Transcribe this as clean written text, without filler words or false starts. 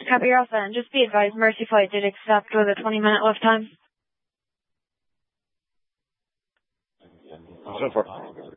Copy, you're all set. And just be advised, Mercy Flight did accept with a 20-minute lift time. So far.